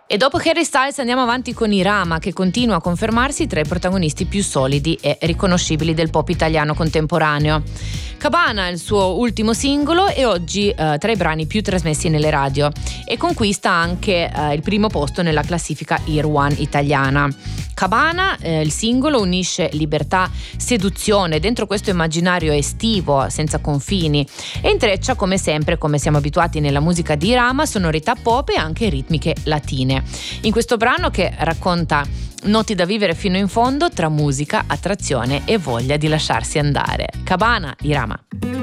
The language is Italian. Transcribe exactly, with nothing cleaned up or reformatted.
E dopo Harry Styles andiamo avanti con Irama, che continua a confermarsi tra i protagonisti più solidi e riconoscibili del pop italiano contemporaneo. Cabana è il suo ultimo singolo e oggi eh, tra i brani più trasmessi nelle radio, e conquista anche eh, il primo posto nella classifica Ear One italiana. Cabana, eh, il singolo, unisce libertà, seduzione dentro questo immaginario estivo senza confini e intreccia, come sempre, come siamo abituati nella musica di Irama, sonorità pop e anche ritmiche latine. In questo brano, che racconta noti da vivere fino in fondo tra musica, attrazione e voglia di lasciarsi andare. Cabana, Irama.